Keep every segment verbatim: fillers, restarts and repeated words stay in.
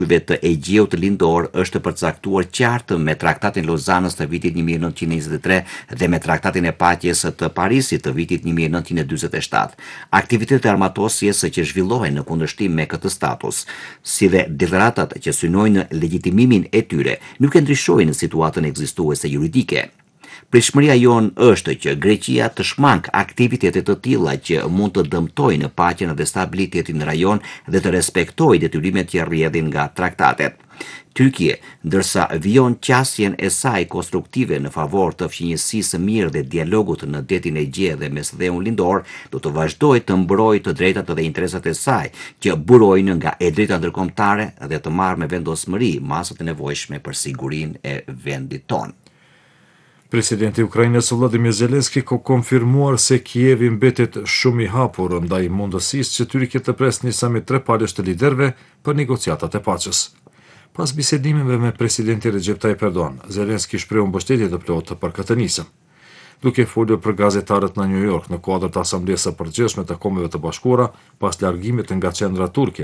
të Egjeut Lindor është përcaktuar qartë me Traktatin Lozanës të vitit një mijë e nëntëqind e njëzet e tre dhe me Traktatin e Paqes të Parisit të vitit një mijë e nëntëqind e dyzet e shtatë. Aktivitetet armatosjes që zhvillohen në kundërshtim me këtë status, si dhe deklaratat që synojnë legjitimimin e tyre, nuk e ndryshojnë situatën ekzistuese juridike. Pritshmëria jonë është që Greqia të shmang aktivitetet të tilla që mund të dëmtojnë paqen dhe stabilitetin në rajon dhe të respektojë detyrimet që rrjedhin nga traktatet. Tyrkia, ndërsa vijon qasjen e saj konstruktive në favor të fqinjësisë së mirë dhe dialogut në detin e Egje dhe mes dheun lindor, do të vazhdojë të mbrojë të drejtat dhe interesat e saj që burojnë nga e drejta ndërkombëtare dhe të marrë me vendosmëri masat e nevojshme për sigurinë e vendit tonë. Presidenti i Ukrainës Volodymyr Zelensky ka konfirmuar se Kijevi mbetet shumë i hapur ndaj mundësisë që Tyrkia të presë një samit trepalësh të liderëve për negociatat e paqes. Pas bisedimeve me presidenti Recep Tayyip Erdogan, Zelensky shprehu mbështetje të plotë për këtë nisëm. Duke folur për gazetarët në New York në kuadër të Asamblesë së Përgjithshme të Kombeve të Bashkuara pas largimit nga qendra turke,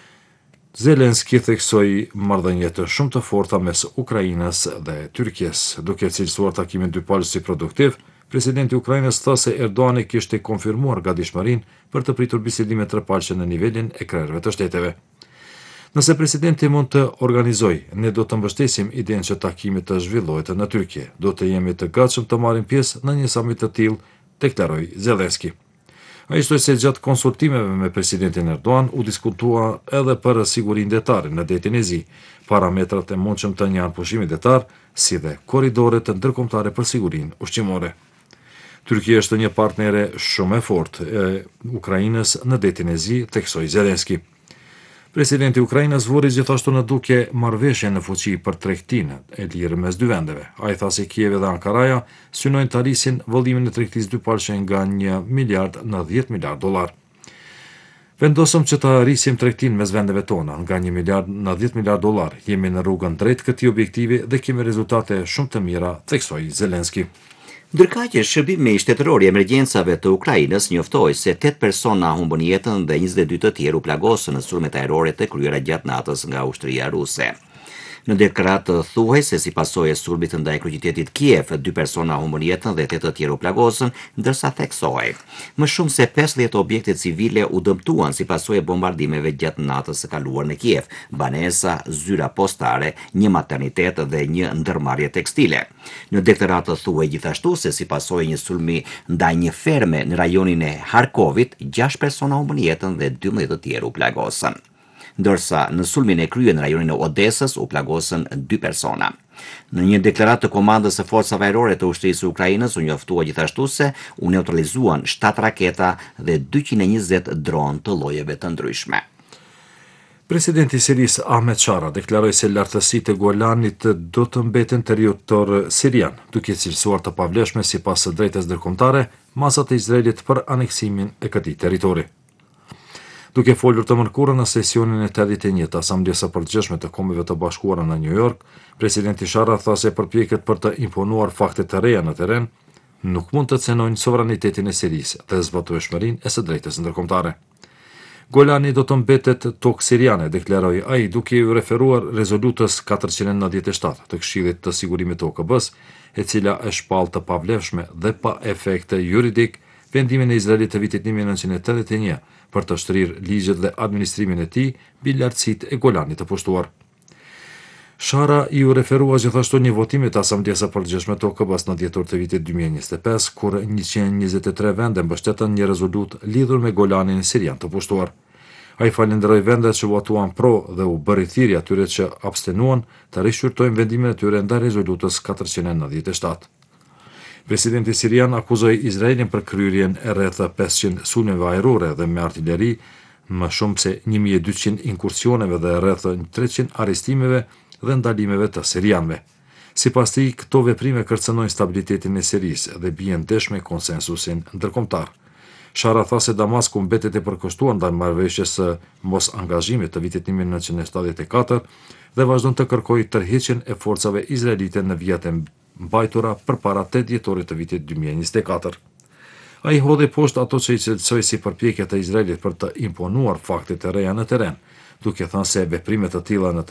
Zelensky theksoi marrëdhënie të shumë të forta mes Ukrainës dhe Tyrkisë, duke cilësuar takimin dypalësh si produktiv. Presidenti i Ukrainës tha se Erdoani kishte konfirmuar gatishmërinë për të pritur bisedime trepalëse në nivelin e krerëve të shteteve. Nëse presidenti mund të organizojë, ne do të mbështesim idenë që takimi të zhvillohet në Tyrki. Do të jemi të gatshëm të marrim pjesë në një samit të tillë, deklaroi Zelensky. Ai shtoi se gjatë konsultimeve me presidentin Erdogan u diskutua edhe për sigurinë detare në detin e Zi, parametrat e mundshëm të një anëpushimi detar, si dhe korridore të ndërkombëtare për sigurinë ushqimore. Tyrkia është një partnere shumë e fortë e Ukrainës në detin e Zi, theksoi Zelensky. Presidenti i Ukrainës vuri gjithashtu në duke marrëveshje në fuqi për tregtinë e lirë mes dy vendeve. Ai tha se Kijevi dhe Ankaraja synojnë të arrisin vëllimin e tregtisë dypalëshe nga një miliard në dhjetë miliard dollar. Vendosëm që të arrisim tregtinë mes vendeve tona nga një miliard në dhjetë miliard dollar. Jemi në rrugën drejt këtij objektivi dhe kemi rezultate shumë të mira, theksoi Zelensky. Ndërkaq që shërbimi shtetëror i emergjencave të Ukrainës njoftoi se tetë persona humbën jetën dhe njëzet e dy të tjerë u plagosën në sulmet ajrore të kryera gjatë natës nga ushtria ruse. Në deklaratë thuhej se si pasojë e sulmit ndaj kryeqytetit Kiev, dy persona humbën jetën dhe tetë të tjerë u plagosën, ndërsa theksoi më shumë se pesëdhjetë objekte civile u dëmtuan si pasojë e bombardimeve gjatë natës së kaluar në Kiev, banesa, zyra postare, një maternitet dhe një ndërmarrje tekstile. Në deklaratë thuhej gjithashtu se si pasojë e një sulmi ndaj një ferme në rajonin e Harkovit, gjashtë persona humbën jetën dhe dymbëdhjetë të tjerë u plagosën. Ndërsa në sulmin e kryer në rajonin e Odesës u plagosën dy persona. Në një deklaratë të komandës së forcave ajrore të ushtrisë së Ukrainës u njoftua gjithashtu se u neutralizuan shtatë raketa dhe dyqind e njëzet dronë të llojeve të ndryshme. Presidenti i Sirisë Ahmed Shara deklaroi se lartësitë e Golanit do të mbeten territor sirian, duke cilësuar të pavlefshme sipas së drejtës ndërkombëtare masat e Izraelit për aneksimin e këtij territori. Duke folur të mërkurën në sesionin e tetëdhjetë e një të Asamblesë së Përgjithshme të Kombeve të Bashkuara në New York, presidenti Shara tha se përpjekjet për të imponuar fakte të reja në teren nuk mund të cenojnë sovranitetin e Sirisë dhe zbatueshmërinë e së drejtës ndërkombëtare. Golani do të mbetet tokë siriane, deklaroi ai duke u referuar rezolutës katërqind e nëntëdhjetë e shtatë të Këshillit të Sigurimit të O K B-s, e cila e shpall të pavlefshme dhe pa efekte juridik vendimin e Izraelit të vitit një mijë e nëntëqind e tetëdhjetë e një për të shtrirë ligjet dhe administrimin e tij mbi lartësitë e Golanit të pushtuar. Shara i u referua gjithashtu një votimi të Asamblesë së Përgjithshme të O K B-s në dhjetor të vitit dy mijë e njëzet e pesë, kur njëqind e njëzet e tre vende mbështetën një rezolutë lidhur me Golanin sirian të pushtuar. Ai falenderoi vendet që votuan pro dhe u bëri thirrje atyre që abstenuan të rishqyrtojnë vendimin e tyre ndaj rezolutës katërqind e nëntëdhjetë e shtatë. Presidenti sirian akuzoi Izraelin për kryerjen e rreth pesëqind sulmeve ajrore dhe me artilleri, më shumë se një mijë e dyqind inkursioneve dhe rreth treqind arrestimeve dhe ndalimeve të sirianëve. Sipas tij, këto veprime kërcënojnë stabilitetin e Sirisë dhe bien ndesh me konsensusin ndërkombëtar. Shara tha se Damasku mbetet e përkushtuar ndaj marrëveshjes së mos angazhimit të vitit një mijë e nëntëqind e shtatëdhjetë e katër dhe vazhdon të kërkojë tërheqjen e forcave izraelite në vijat e mbajtura përpara tetë dhjetorit të vitit dy mijë e njëzet e katër. Ai hodhi poshtë ato që i cilësoi si përpjekje të Izraelit për të imponuar fakte të reja në teren, duke thënë se veprime të tilla në